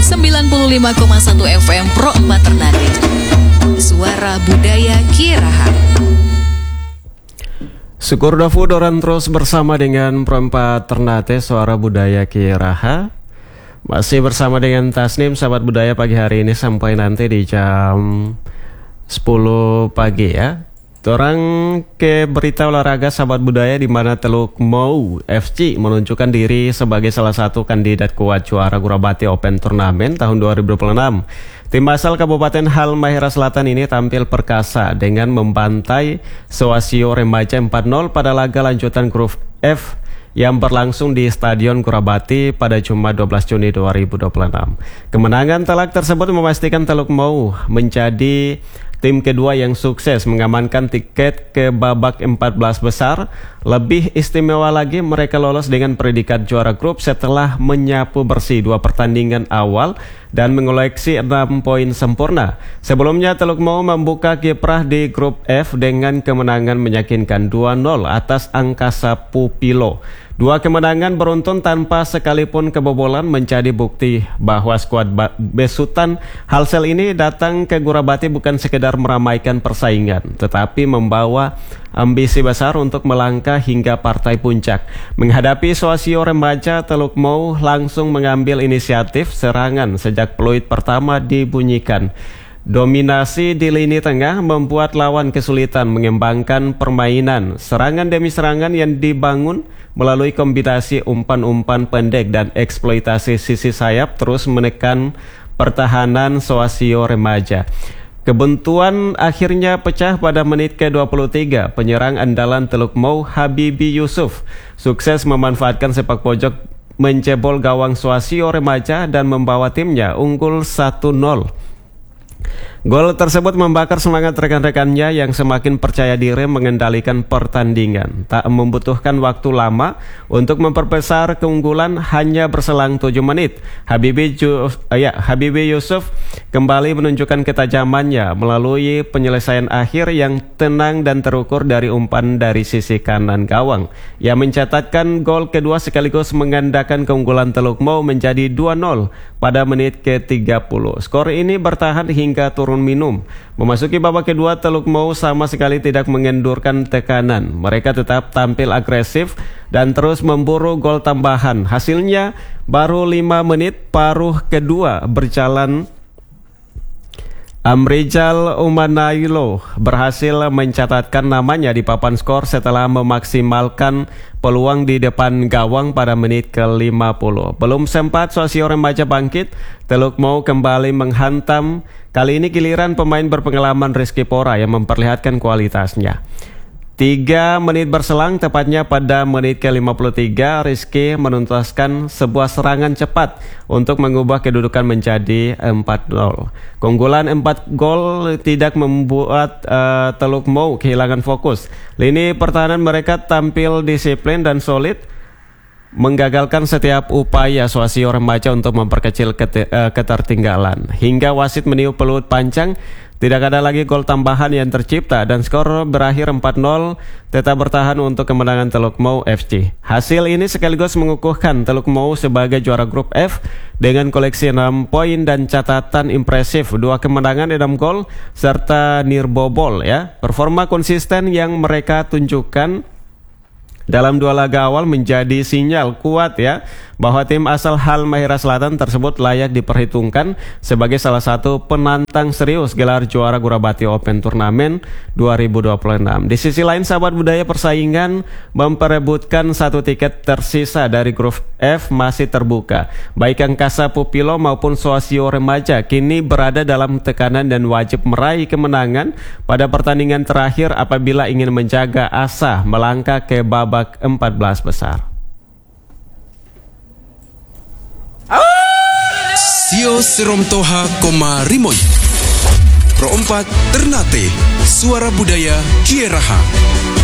95,1 FM Pro 4 Ternate. Suara Budaya Kieraha. Syukur Dafu Doran terus bersama dengan Pro 4 Ternate, Suara Budaya Kieraha. Masih bersama dengan Tasnim, sahabat budaya pagi hari ini sampai nanti di jam 10 pagi ya. Orang ke berita olahraga sahabat budaya, di mana Teluk Mau FC menunjukkan diri sebagai salah satu kandidat kuat juara Gurabati Open Turnamen tahun 2026. Tim asal Kabupaten Halmahera Selatan ini tampil perkasa dengan membantai Soasio Remaja 4-0 pada laga lanjutan grup F yang berlangsung di Stadion Gurabati pada Jumat 12 Juni 2026. Kemenangan telak tersebut memastikan Teluk Mau menjadi tim kedua yang sukses mengamankan tiket ke babak 14 besar. Lebih istimewa lagi, mereka lolos dengan predikat juara grup setelah menyapu bersih 2 pertandingan awal dan mengoleksi 6 poin sempurna. Sebelumnya Teluk Mau membuka kiprah di grup F dengan kemenangan meyakinkan 2-0 atas Angkasa Pupilo. 2 kemenangan beruntun tanpa sekalipun kebobolan menjadi bukti bahwa skuad besutan Halsel ini datang ke Gurabati bukan sekedar meramaikan persaingan, tetapi membawa ambisi besar untuk melangkah hingga partai puncak. Menghadapi Soasio Remaja, Teluk Mau langsung mengambil inisiatif serangan sejak peluit pertama dibunyikan. Dominasi di lini tengah membuat lawan kesulitan mengembangkan permainan. Serangan demi serangan yang dibangun melalui kombinasi umpan-umpan pendek dan eksploitasi sisi sayap terus menekan pertahanan Soasio Remaja. Kebuntuan akhirnya pecah pada menit ke-23. Penyerang andalan Teluk Mau, Habibi Yusuf, sukses memanfaatkan sepak pojok menjebol gawang Soasio Remaja dan membawa timnya unggul 1-0. Gol tersebut membakar semangat rekan-rekannya yang semakin percaya diri mengendalikan pertandingan. Tak membutuhkan waktu lama untuk memperbesar keunggulan, hanya berselang 7 menit. Habibi Yusuf kembali menunjukkan ketajamannya melalui penyelesaian akhir yang tenang dan terukur dari umpan dari sisi kanan gawang. Ia mencatatkan gol kedua sekaligus menggandakan keunggulan Teluk Mau menjadi 2-0 pada menit ke-30. Skor ini bertahan hingga turun minum. Memasuki babak kedua, Teluk Mau sama sekali tidak mengendurkan tekanan. Mereka tetap tampil agresif dan terus memburu gol tambahan. Hasilnya baru 5 menit paruh kedua berjalan, Amrijal Umanailo berhasil mencatatkan namanya di papan skor setelah memaksimalkan peluang di depan gawang pada menit ke-50. Belum sempat Soasio Remaja bangkit, Teluk Mau kembali menghantam. Kali ini giliran pemain berpengalaman Rizky Pora yang memperlihatkan kualitasnya. 3 menit berselang, tepatnya pada menit ke-53, Rizky menuntaskan sebuah serangan cepat untuk mengubah kedudukan menjadi 4-0. Keunggulan 4 gol tidak membuat Teluk Mau kehilangan fokus. Lini pertahanan mereka tampil disiplin dan solid, menggagalkan setiap upaya Soasio Remaja untuk memperkecil ketertinggalan. Hingga wasit meniup peluit panjang, tidak ada lagi gol tambahan yang tercipta dan skor berakhir 4-0, tetap bertahan untuk kemenangan Teluk Mau FC. Hasil ini sekaligus mengukuhkan Teluk Mau sebagai juara grup F dengan koleksi 6 poin dan catatan impresif, 2 kemenangan 6 gol serta nirbobol ya. Performa konsisten yang mereka tunjukkan dalam 2 laga awal menjadi sinyal kuat ya bahwa tim asal Halmahera Selatan tersebut layak diperhitungkan sebagai salah satu penantang serius gelar juara Gurabati Open Turnamen 2026. Di sisi lain, sahabat budaya, persaingan memperebutkan 1 tiket tersisa dari grup F masih terbuka. Baik Angkasa Pupilo maupun Soasio Remaja kini berada dalam tekanan dan wajib meraih kemenangan pada pertandingan terakhir apabila ingin menjaga asa melangkah ke babak 14 besar. Sio Seromtoha Koma Rimoy Pro 4 Ternate, Suara Budaya Kieraha.